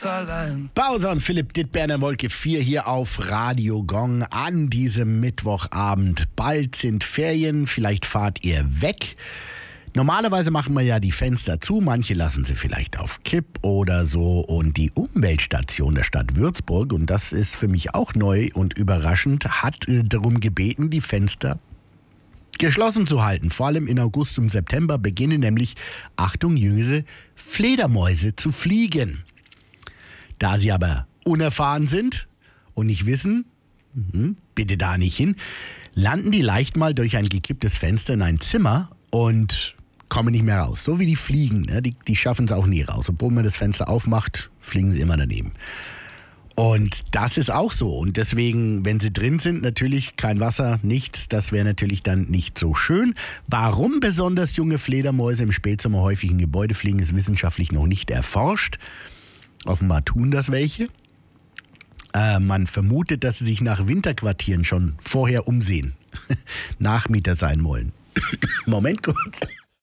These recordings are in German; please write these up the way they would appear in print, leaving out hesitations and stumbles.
Bowser und Philipp Dittberner, Wolke 4 hier auf Radio Gong an diesem Mittwochabend. Bald sind Ferien, vielleicht fahrt ihr weg. Normalerweise machen wir ja die Fenster zu, manche lassen sie vielleicht auf Kipp oder so. Und die Umweltstation der Stadt Würzburg, und das ist für mich auch neu und überraschend, hat darum gebeten, die Fenster geschlossen zu halten. Vor allem in August und September beginnen nämlich, Achtung, jüngere Fledermäuse zu fliegen. Da sie aber unerfahren sind und nicht wissen, bitte da nicht hin, landen die leicht mal durch ein gekipptes Fenster in ein Zimmer und kommen nicht mehr raus. So wie die fliegen, ne? Die schaffen es auch nie raus. Obwohl man das Fenster aufmacht, fliegen sie immer daneben. Und das ist auch so. Und deswegen, wenn sie drin sind, natürlich kein Wasser, nichts. Das wäre natürlich dann nicht so schön. Warum besonders junge Fledermäuse im Spätsommer häufig in Gebäude fliegen, ist wissenschaftlich noch nicht erforscht. Offenbar tun das welche. Man vermutet, dass sie sich nach Winterquartieren schon vorher umsehen. Nachmieter sein wollen. Moment kurz.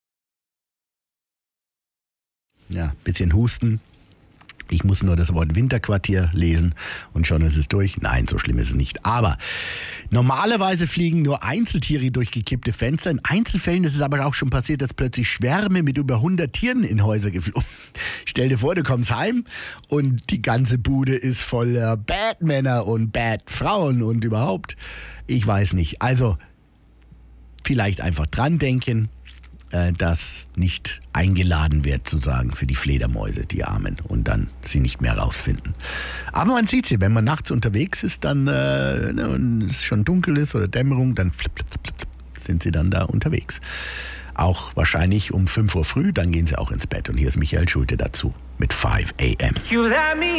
Ja, bisschen husten. Ich muss nur das Wort Winterquartier lesen und schon ist es durch. Nein, so schlimm ist es nicht. Aber normalerweise fliegen nur Einzeltiere durch gekippte Fenster. In Einzelfällen ist es aber auch schon passiert, dass plötzlich Schwärme mit über 100 Tieren in Häuser geflogen sind. Stell dir vor, du kommst heim und die ganze Bude ist voller Batmänner und Batfrauen und überhaupt. Ich weiß nicht. Also vielleicht einfach dran denken, dass nicht eingeladen wird, sozusagen, für die Fledermäuse, die Armen, und dann sie nicht mehr rausfinden. Aber man sieht sie, wenn man nachts unterwegs ist, dann, und es schon dunkel ist oder Dämmerung, dann sind sie dann da unterwegs. Auch wahrscheinlich um 5 Uhr früh, dann gehen sie auch ins Bett. Und hier ist Michael Schulte dazu mit 5 a.m.